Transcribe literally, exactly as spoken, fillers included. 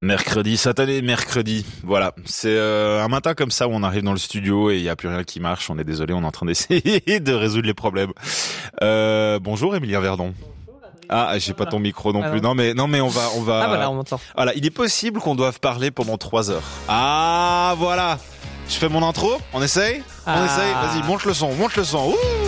Mercredi, satané mercredi. Voilà, c'est euh, un matin comme ça où on arrive dans le studio et il y a plus rien qui marche. On est désolé, on est en train d'essayer de résoudre les problèmes. Euh, bonjour Emilien Verdon. Ah, j'ai pas ton micro non plus. Non mais non mais on va on va. Ah voilà, on m'entend. Voilà, il est possible qu'on doive parler pendant trois heures. Ah voilà. Je fais mon intro. On essaye. On Ah. essaye. Vas-y, monte le son, monte le son. Ouh.